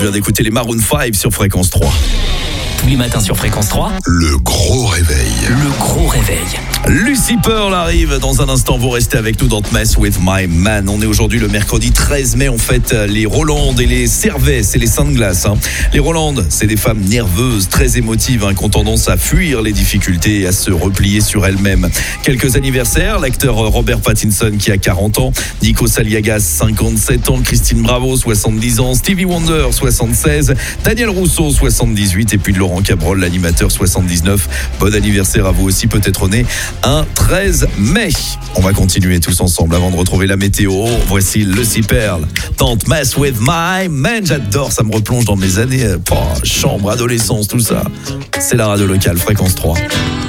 vient d'écouter les Maroon 5 sur Fréquence 3. Tous les matins sur Fréquence 3. Le gros réveil. Le gros réveil. Lucy Pearl arrive dans un instant. Vous restez avec nous dans Don't Mess With My Man. On est aujourd'hui le mercredi 13 mai. On fête les Rolandes et les Servais. C'est les saints de glace. Les Rolandes, c'est des femmes nerveuses, très émotives, qui ont tendance à fuir les difficultés et à se replier sur elles-mêmes. Quelques anniversaires. L'acteur Robert Pattinson qui a 40 ans. Nico Saliagas, 57 ans. Christine Bravo, 70 ans. Stevie Wonder, 76. Daniel Rousseau, 78. Et puis Laurent Cabrol, l'animateur, 79. Bon anniversaire à vous aussi, peut-être né un 13 mai. On va continuer tous ensemble avant de retrouver la météo. Voici Lucy Pearl. Don't Mess With My Man. J'adore, ça me replonge dans mes années chambre, adolescence, tout ça. C'est la radio locale, Fréquence 3.